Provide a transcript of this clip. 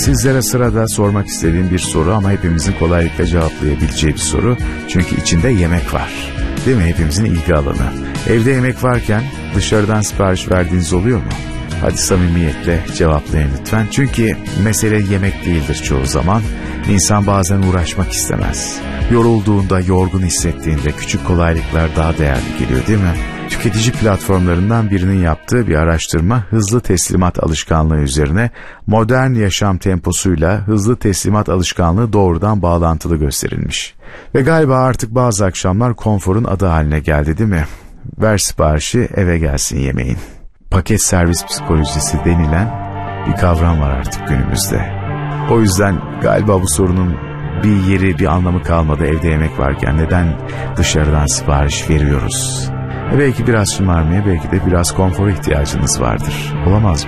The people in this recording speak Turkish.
Sizlere sırada sormak istediğim bir soru ama hepimizin kolaylıkla cevaplayabileceği bir soru. Çünkü içinde yemek var. Değil mi? Hepimizin ilgi alanı. Evde yemek varken dışarıdan sipariş verdiğiniz oluyor mu? Hadi samimiyetle cevaplayın lütfen. Çünkü mesele yemek değildir çoğu zaman. İnsan bazen uğraşmak istemez. Yorulduğunda, yorgun hissettiğinde küçük kolaylıklar daha değerli geliyor değil mi? Tüketici platformlarından birinin yaptığı bir araştırma hızlı teslimat alışkanlığı üzerine modern yaşam temposuyla hızlı teslimat alışkanlığı doğrudan bağlantılı gösterilmiş. Ve galiba artık bazı akşamlar konforun adı haline geldi değil mi? Ver siparişi, eve gelsin yemeğin. Paket servis psikolojisi denilen bir kavram var artık günümüzde. O yüzden galiba bu sorunun bir yeri, bir anlamı kalmadı. Evde yemek varken neden dışarıdan sipariş veriyoruz? Belki biraz şımarmaya, belki de biraz konfora ihtiyacınız vardır. Olamaz mı?